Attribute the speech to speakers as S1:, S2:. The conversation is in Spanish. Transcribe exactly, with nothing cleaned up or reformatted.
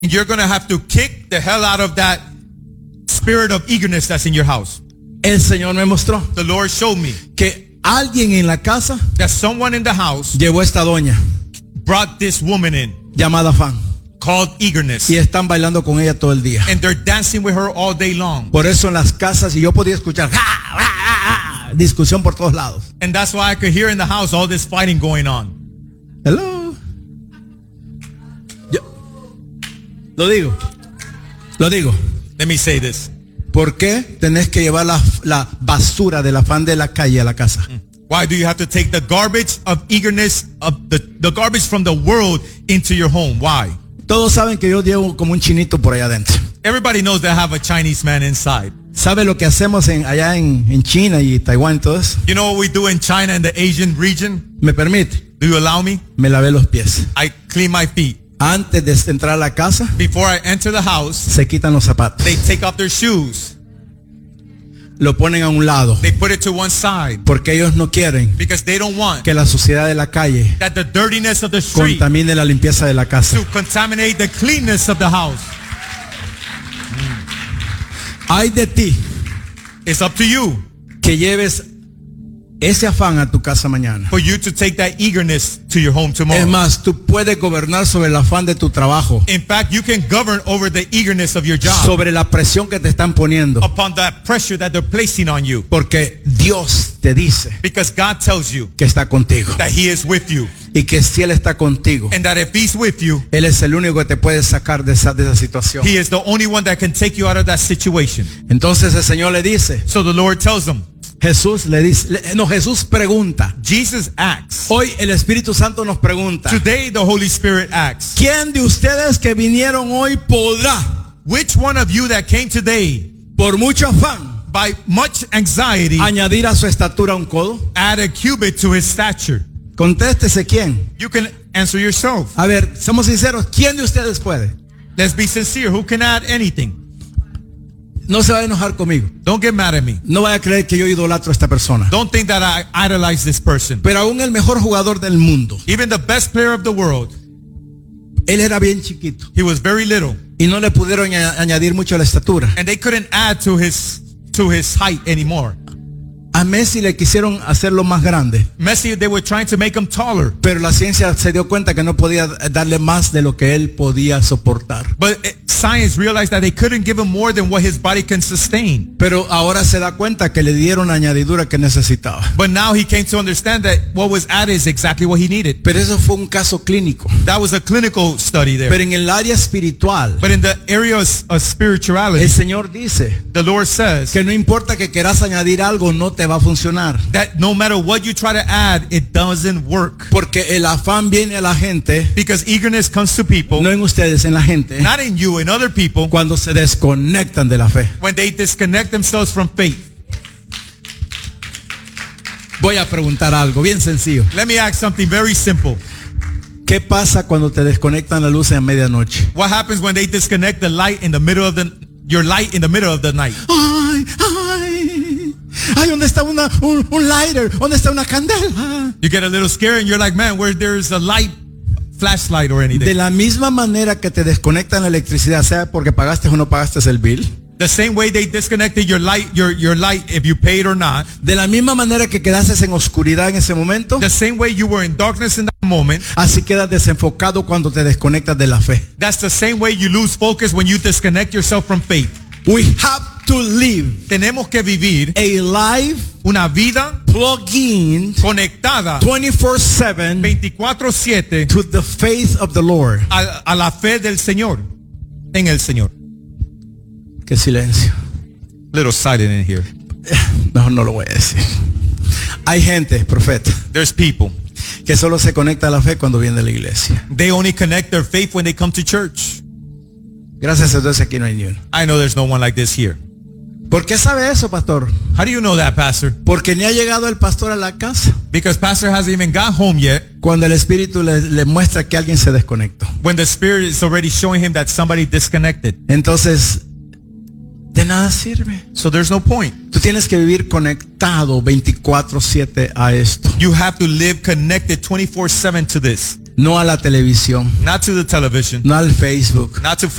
S1: And you're going to have to kick the hell out of that spirit of eagerness that's in your house.
S2: El Señor me mostró
S1: The Lord showed me
S2: que alguien en la casa
S1: that someone in the house
S2: llevó esta doña
S1: brought this woman in
S2: llamada Fan
S1: called eagerness.
S2: y están bailando con ella todo el día.
S1: And they're dancing with her all day long.
S2: Por eso en las casas, y yo podía escuchar ¡ah, ah, ah, ah! discusión por todos lados.
S1: And that's why I could hear in the house all this fighting going on.
S2: Hello. Yo, lo digo. Lo digo.
S1: Let me say this.
S2: ¿Por qué tenés que llevar la, la basura del afán de la calle a la casa?
S1: Why do you have to take the garbage of eagerness, of the, the garbage from the world into your home? Why?
S2: Todos saben que yo llevo como un chinito por allá adentro.
S1: Everybody knows that I have a Chinese man inside.
S2: ¿Sabe lo que hacemos en, allá en, en China y Taiwán y todo eso?
S1: You know what we do in China and the Asian region?
S2: ¿Me permite?
S1: Do you allow me?
S2: Me lavé los pies.
S1: I clean my feet.
S2: Antes de entrar a la casa,
S1: Before I enter the house,
S2: se quitan los zapatos.
S1: they take off their shoes.
S2: Lo ponen a un lado.
S1: They put it to one side
S2: Porque ellos no quieren
S1: because they don't want
S2: que la suciedad de la calle
S1: that the dirtiness of the street
S2: contamine la limpieza de la casa.
S1: to contaminate the cleanness of the house.
S2: Hay de ti
S1: It's up to you
S2: que lleves ese afán a tu casa mañana.
S1: for you to take that eagerness to your home
S2: Es
S1: tomorrow.
S2: más, tú puedes gobernar sobre el afán de tu trabajo,
S1: In fact, you can govern over the eagerness of your job
S2: sobre la presión que te están poniendo.
S1: upon that pressure that they're placing on you,
S2: Porque Dios te dice
S1: because God tells you
S2: que está contigo.
S1: that He is with you,
S2: Y que si Él está contigo,
S1: and that if He's with you,
S2: Él es el único que te puede sacar de esa, de esa situación.
S1: He is the only one that can take you out of that situation.
S2: Entonces el Señor le dice,
S1: So the Lord tells them,
S2: Jesús le dice, le- no, Jesús pregunta.
S1: Jesus asks.
S2: Hoy el Espíritu Santo nos pregunta,
S1: Today the Holy Spirit asks,
S2: ¿quién de ustedes que vinieron hoy podrá,
S1: which one of you that came today
S2: por mucho afán,
S1: by much anxiety
S2: añadir a su estatura un codo?
S1: add a cubit to his stature?
S2: Contéstese quién.
S1: You can answer yourself.
S2: A ver, somos sinceros, ¿quién de ustedes puede?
S1: Let's be sincere. Who can add anything?
S2: No se va a enojar conmigo.
S1: Don't get mad at me.
S2: No vaya a creer que yo idolatro a esta persona.
S1: Don't think that I idolize this person.
S2: Pero aún el mejor jugador del mundo,
S1: Even the best player of the world,
S2: él era bien chiquito
S1: he was very little,
S2: y no le pudieron añ- añadir mucho a la estatura.
S1: and they couldn't add to his to his height anymore.
S2: A Messi le quisieron hacerlo más grande,
S1: Messi, they were trying to make him taller,
S2: pero la ciencia se dio cuenta que no podía darle más de lo que él podía soportar.
S1: but uh, science realized that they couldn't give him more than what his body can sustain.
S2: Pero ahora se da cuenta que le dieron la añadidura que necesitaba.
S1: But now he came to understand that what was added is exactly what he needed.
S2: Pero eso fue un caso clínico.
S1: That was a clinical study there.
S2: Pero en el área espiritual,
S1: But in the area of, of spirituality,
S2: el Señor dice
S1: the Lord says
S2: que no importa que quieras añadir algo, no te va a funcionar.
S1: that no matter what you try to add, it doesn't work.
S2: Porque el afán viene a la gente,
S1: Because eagerness comes to people,
S2: no en ustedes, en la gente,
S1: not in you, in other people,
S2: cuando se desconectan de la fe.
S1: when they disconnect themselves from faith.
S2: Voy a preguntar algo bien sencillo.
S1: Let me ask something very simple.
S2: ¿Qué pasa cuando te desconectan la luz a medianoche?
S1: What happens when they disconnect the light in the middle of the your light in the middle of the night?
S2: Ay, ay, ay, ¿dónde está una, un, un lighter? ¿Dónde está una candela?
S1: You get a little scared and you're like, man, where there's a light, flashlight or
S2: De
S1: anything.
S2: la misma manera que te desconectan la electricidad, sea porque pagaste o no pagaste el bill,
S1: The same way they disconnected your light, your your light, if you paid or not.
S2: de la misma manera que quedaste en oscuridad en ese momento,
S1: The same way you were in darkness in that moment.
S2: así quedas desenfocado cuando te desconectas de la fe.
S1: That's the same way you lose focus when you disconnect yourself from faith.
S2: We have to live
S1: Tenemos que vivir
S2: a life
S1: una vida
S2: plugged in
S1: conectada
S2: twenty-four seven
S1: veinticuatro siete
S2: to the faith of the Lord.
S1: a, a la fe del Señor, en el Señor.
S2: Qué silencio.
S1: Little silent in here.
S2: Mejor no lo voy a decir. Hay gente, profeta,
S1: There's people.
S2: que solo se conecta a la fe cuando viene a la iglesia.
S1: They only connect their faith when they come to church.
S2: Gracias a Dios aquí no hay ni uno.
S1: I know there's no one like this here.
S2: ¿Por qué sabe eso, pastor?
S1: How do you know that, Pastor?
S2: Porque ni ha llegado el pastor a la casa
S1: Because Pastor hasn't even got home yet
S2: cuando el Espíritu le, le muestra que alguien se desconectó.
S1: when the Spirit is already showing him that somebody disconnected.
S2: Entonces, de nada sirve.
S1: So there's no point.
S2: Tú tienes que vivir conectado veinticuatro siete a esto.
S1: You have to live connected twenty-four seven to this.
S2: no a la televisión,
S1: not to the television,
S2: no al Facebook,
S1: not to